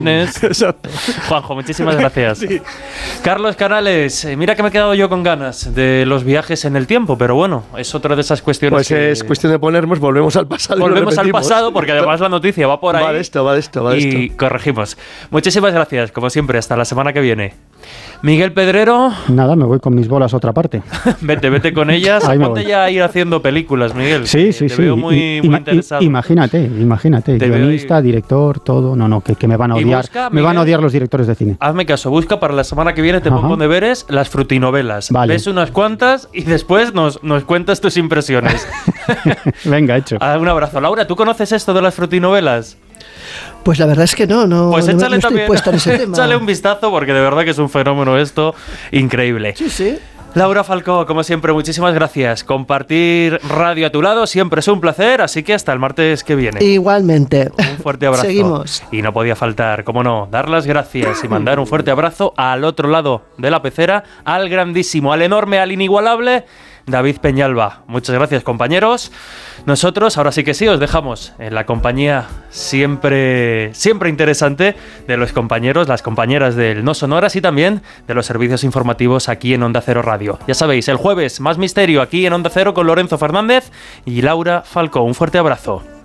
Juanjo, muchísimas gracias. Sí. Carlos Canales, mira que me he quedado yo con ganas de los viajes en el tiempo, pero bueno, es otra de esas cuestiones. Pues es cuestión de ponernos, volvemos al pasado. Volvemos al pasado porque además la noticia va por ahí. Va de esto. Y corregimos. Muchísimas gracias, como siempre, hasta la semana que viene. Miguel Pedrero. Nada, me voy con mis bolas a otra parte. Vete con ellas. Ponte ya a ir haciendo películas, Miguel. Sí. Te veo muy interesado. Imagínate. Guionista, director, todo. No, que me van a odiar. Me van a odiar los directores de cine. Hazme caso, busca para la semana que viene, te pongo deberes, las frutinovelas. Vale. Ves unas cuantas y después nos cuentas tus impresiones. Venga, hecho. Un abrazo. Laura, ¿tú conoces esto de las frutinovelas? Pues la verdad es que no Pues échale estoy también, puesto en ese tema. Échale un vistazo porque de verdad que es un fenómeno esto increíble. Sí. Laura Falcó, como siempre, muchísimas gracias. Compartir radio a tu lado siempre es un placer, así que hasta el martes que viene. Igualmente. Un fuerte abrazo. Seguimos. Y no podía faltar, cómo no, dar las gracias y mandar un fuerte abrazo al otro lado de la pecera, al grandísimo, al enorme, al inigualable David Peñalba. Muchas gracias, compañeros. Nosotros, ahora sí que sí, os dejamos en la compañía siempre interesante de los compañeros, las compañeras del No Sonoras y también de los servicios informativos aquí en Onda Cero Radio. Ya sabéis, el jueves más misterio aquí en Onda Cero con Lorenzo Fernández y Laura Falcó. Un fuerte abrazo.